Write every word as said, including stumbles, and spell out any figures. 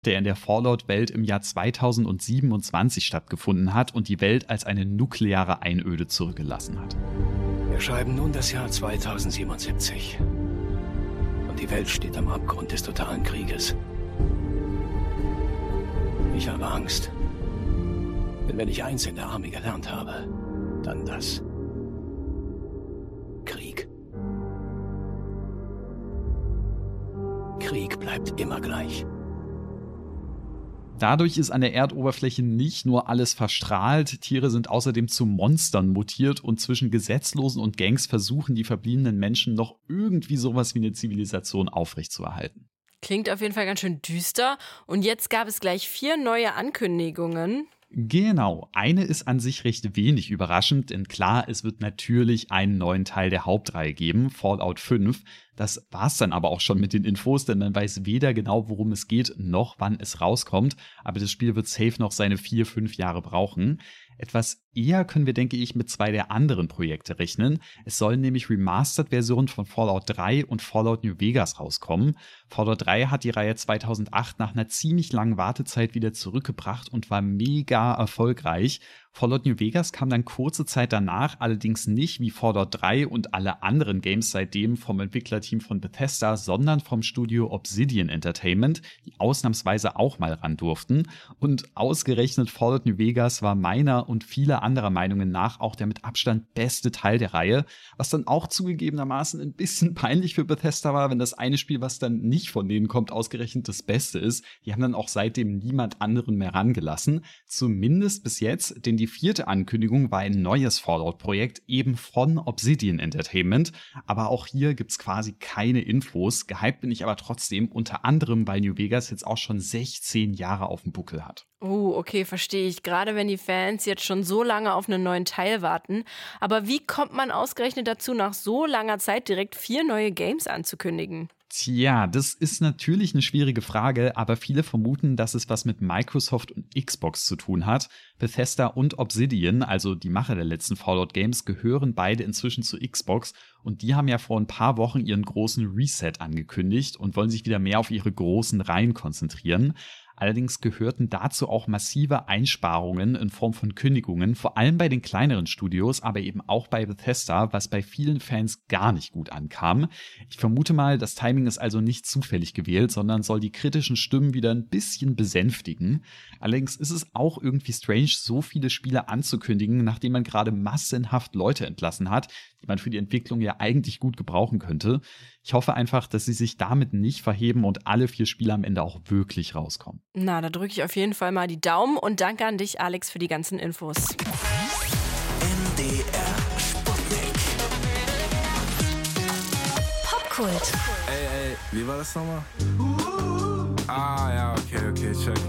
der in der Fallout-Welt im Jahr zweitausendsiebenundzwanzig stattgefunden hat und die Welt als eine nukleare Einöde zurückgelassen hat. Wir schreiben nun das Jahr zweitausendsiebenundsiebzig. Und die Welt steht am Abgrund des totalen Krieges. Ich habe Angst. Denn wenn ich eins in der Army gelernt habe, dann das. Krieg. Krieg bleibt immer gleich. Dadurch ist an der Erdoberfläche nicht nur alles verstrahlt, Tiere sind außerdem zu Monstern mutiert und zwischen Gesetzlosen und Gangs versuchen die verbliebenen Menschen noch irgendwie sowas wie eine Zivilisation aufrechtzuerhalten. Klingt auf jeden Fall ganz schön düster. Und jetzt gab es gleich vier neue Ankündigungen. Genau, eine ist an sich recht wenig überraschend, denn klar, es wird natürlich einen neuen Teil der Hauptreihe geben, Fallout fünf. Das war's dann aber auch schon mit den Infos, denn man weiß weder genau, worum es geht, noch wann es rauskommt. Aber das Spiel wird safe noch seine vier, fünf Jahre brauchen. Etwas eher können wir, denke ich, mit zwei der anderen Projekte rechnen. Es sollen nämlich Remastered-Versionen von Fallout drei und Fallout New Vegas rauskommen. Fallout drei hat die Reihe zweitausendacht nach einer ziemlich langen Wartezeit wieder zurückgebracht und war mega erfolgreich. Fallout New Vegas kam dann kurze Zeit danach, allerdings nicht wie Fallout drei und alle anderen Games seitdem vom Entwicklerteam von Bethesda, sondern vom Studio Obsidian Entertainment, die ausnahmsweise auch mal ran durften. Und ausgerechnet Fallout New Vegas war meiner und vieler anderer Meinungen nach auch der mit Abstand beste Teil der Reihe, was dann auch zugegebenermaßen ein bisschen peinlich für Bethesda war, wenn das eine Spiel, was dann nicht von denen kommt, ausgerechnet das Beste ist. Die haben dann auch seitdem niemand anderen mehr rangelassen, zumindest bis jetzt, denn die vierte Ankündigung war ein neues Fallout-Projekt, eben von Obsidian Entertainment. Aber auch hier gibt's quasi keine Infos. Gehypt bin ich aber trotzdem, unter anderem, weil New Vegas jetzt auch schon sechzehn Jahre auf dem Buckel hat. Oh, okay, verstehe ich. Gerade wenn die Fans jetzt schon so lange auf einen neuen Teil warten. Aber wie kommt man ausgerechnet dazu, nach so langer Zeit direkt vier neue Games anzukündigen? Tja, das ist natürlich eine schwierige Frage, aber viele vermuten, dass es was mit Microsoft und Xbox zu tun hat. Bethesda und Obsidian, also die Macher der letzten Fallout-Games, gehören beide inzwischen zu Xbox und die haben ja vor ein paar Wochen ihren großen Reset angekündigt und wollen sich wieder mehr auf ihre großen Reihen konzentrieren. Allerdings gehörten dazu auch massive Einsparungen in Form von Kündigungen, vor allem bei den kleineren Studios, aber eben auch bei Bethesda, was bei vielen Fans gar nicht gut ankam. Ich vermute mal, das Timing ist also nicht zufällig gewählt, sondern soll die kritischen Stimmen wieder ein bisschen besänftigen. Allerdings ist es auch irgendwie strange, so viele Spiele anzukündigen, nachdem man gerade massenhaft Leute entlassen hat, die man für die Entwicklung ja eigentlich gut gebrauchen könnte. Ich hoffe einfach, dass sie sich damit nicht verheben und alle vier Spiele am Ende auch wirklich rauskommen. Na, da drücke ich auf jeden Fall mal die Daumen und danke an dich, Alex, für die ganzen Infos. M D R Sputnik. Popkult. Ey, ey, wie war das nochmal? Ah, ja, okay, okay, check.